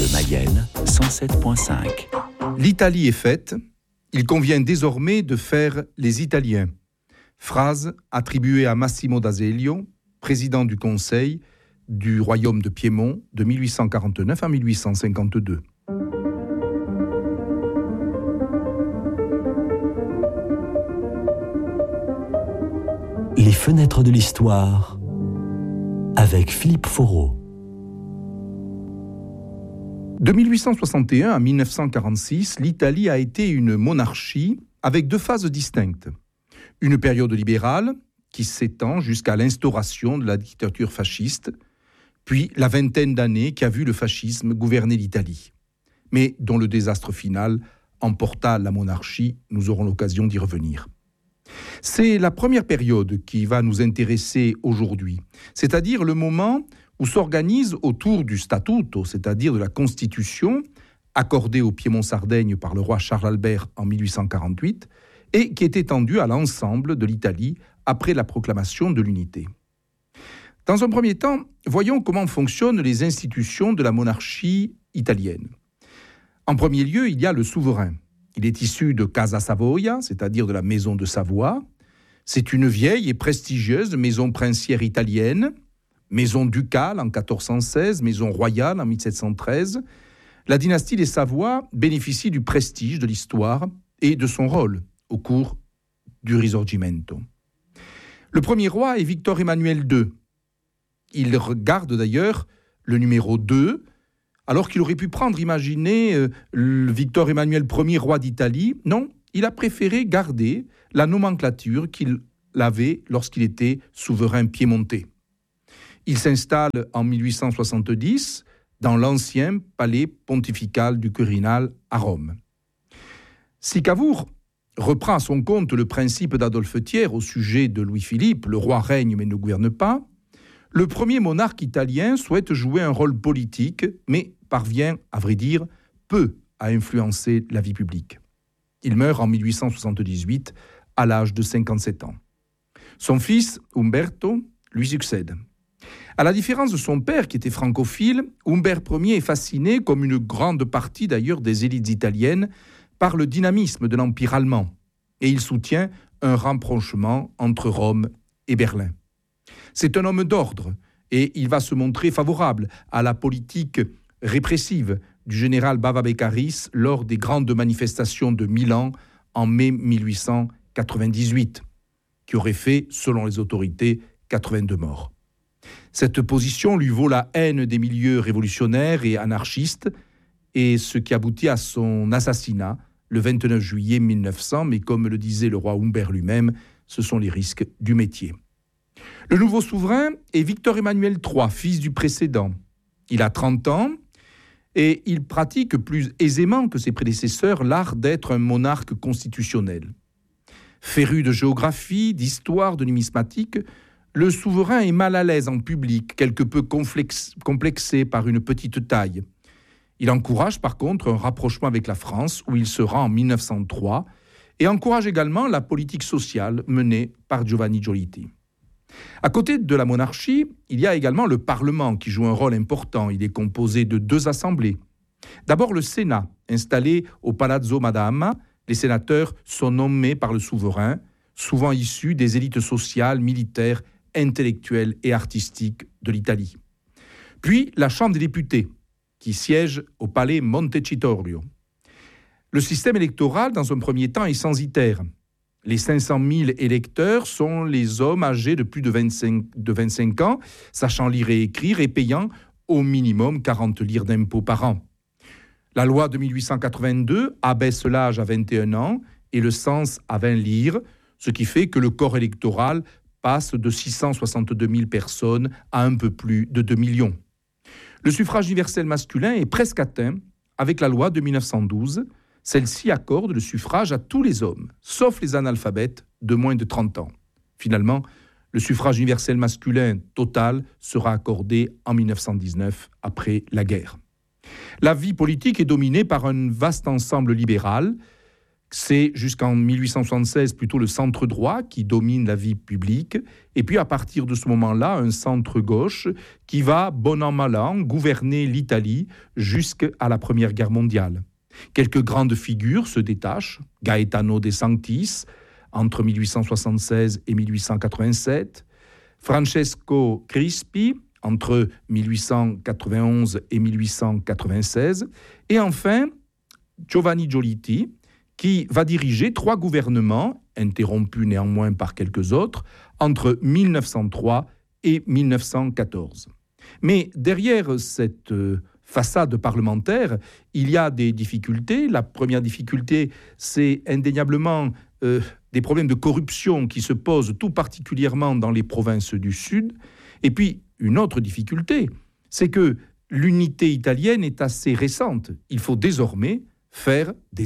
Bleu Mayenne, 107.5. L'Italie est faite, il convient désormais de faire les Italiens. Phrase attribuée à Massimo d'Azeglio, président du Conseil du royaume de Piémont de 1849 à 1852. Les fenêtres de l'histoire avec Philippe Foreau. De 1861 à 1946, l'Italie a été une monarchie avec deux phases distinctes. Une période libérale qui s'étend jusqu'à l'instauration de la dictature fasciste, puis la vingtaine d'années qui a vu le fascisme gouverner l'Italie, mais dont le désastre final emporta la monarchie. Nous aurons l'occasion d'y revenir. C'est la première période qui va nous intéresser aujourd'hui, c'est-à-dire le moment où s'organise autour du Statuto, c'est-à-dire de la Constitution, accordée au Piémont-Sardaigne par le roi Charles-Albert en 1848, et qui est étendue à l'ensemble de l'Italie après la proclamation de l'unité. Dans un premier temps, voyons comment fonctionnent les institutions de la monarchie italienne. En premier lieu, il y a le souverain. Il est issu de Casa Savoia, c'est-à-dire de la maison de Savoie. C'est une vieille et prestigieuse maison princière italienne, maison ducale en 1416, maison royale en 1713. La dynastie des Savoie bénéficie du prestige de l'histoire et de son rôle au cours du Risorgimento. Le premier roi est Victor Emmanuel II. Il garde d'ailleurs le numéro 2, alors qu'il aurait pu imaginer Victor Emmanuel Ier, roi d'Italie. Non, il a préféré garder la nomenclature qu'il avait lorsqu'il était souverain piémontais. Il s'installe en 1870 dans l'ancien palais pontifical du Quirinal à Rome. Si Cavour reprend à son compte le principe d'Adolphe Thiers au sujet de Louis-Philippe, le roi règne mais ne gouverne pas, le premier monarque italien souhaite jouer un rôle politique, mais parvient, à vrai dire, peu à influencer la vie publique. Il meurt en 1878 à l'âge de 57 ans. Son fils, Umberto, lui succède. À la différence de son père, qui était francophile, Humbert Ier est fasciné, comme une grande partie d'ailleurs des élites italiennes, par le dynamisme de l'Empire allemand, et il soutient un rapprochement entre Rome et Berlin. C'est un homme d'ordre, et il va se montrer favorable à la politique répressive du général Bava Beccaris lors des grandes manifestations de Milan en mai 1898, qui auraient fait, selon les autorités, 82 morts. Cette position lui vaut la haine des milieux révolutionnaires et anarchistes, et ce qui aboutit à son assassinat le 29 juillet 1900, mais comme le disait le roi Humbert lui-même, ce sont les risques du métier. Le nouveau souverain est Victor Emmanuel III, fils du précédent. Il a 30 ans et il pratique plus aisément que ses prédécesseurs l'art d'être un monarque constitutionnel. Féru de géographie, d'histoire, de numismatique, le souverain est mal à l'aise en public, quelque peu complexé par une petite taille. Il encourage par contre un rapprochement avec la France, où il se rend en 1903, et encourage également la politique sociale menée par Giovanni Giolitti. À côté de la monarchie, il y a également le Parlement qui joue un rôle important. Il est composé de 2 assemblées. D'abord le Sénat, installé au Palazzo Madama. Les sénateurs sont nommés par le souverain, souvent issus des élites sociales, militaires, intellectuelles et artistiques de l'Italie. Puis la Chambre des députés, qui siège au palais Montecitorio. Le système électoral, dans un premier temps, est censitaire. Les 500 000 électeurs sont les hommes âgés de plus de 25 ans, sachant lire et écrire et payant au minimum 40 lires d'impôts par an. La loi de 1882 abaisse l'âge à 21 ans et le cens à 20 lires, ce qui fait que le corps électoral passe de 662 000 personnes à un peu plus de 2 millions. Le suffrage universel masculin est presque atteint avec la loi de 1912. Celle-ci accorde le suffrage à tous les hommes, sauf les analphabètes de moins de 30 ans. Finalement, le suffrage universel masculin total sera accordé en 1919, après la guerre. La vie politique est dominée par un vaste ensemble libéral, C'est jusqu'en 1876 plutôt le centre droit qui domine la vie publique. Et puis à partir de ce moment-là, un centre gauche qui va, bon an mal an, gouverner l'Italie jusqu'à la Première Guerre mondiale. Quelques grandes figures se détachent. Gaetano De Sanctis, entre 1876 et 1887. Francesco Crispi, entre 1891 et 1896. Et enfin, Giovanni Giolitti, qui va diriger 3 gouvernements, interrompus néanmoins par quelques autres, entre 1903 et 1914. Mais derrière cette façade parlementaire, il y a des difficultés. La première difficulté, c'est indéniablement des problèmes de corruption qui se posent tout particulièrement dans les provinces du Sud. Et puis, une autre difficulté, c'est que l'unité italienne est assez récente. Il faut désormais faire des